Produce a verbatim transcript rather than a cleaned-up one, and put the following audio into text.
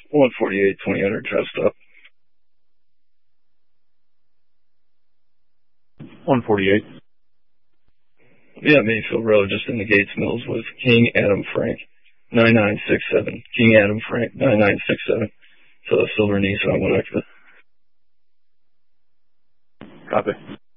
one forty-eight, twenty hundred, try to stop. one forty-eight. Yeah, Mayfield Road, just in the Gates Mills with King Adam Frank, nine nine six seven. King Adam Frank, nine nine six seven. So Silver Nissan, one exit. Copy.